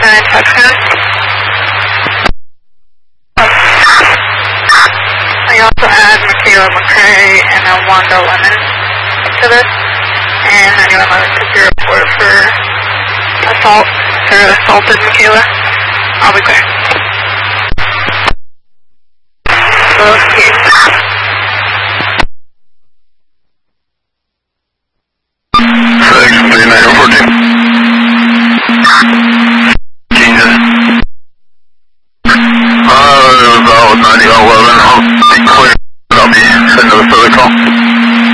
Texas. I also add Michaela McCrae and Wanda Lemon to this. And anyone else could be reported for assault, or assaulted Michaela. I'll be clear. Both cases.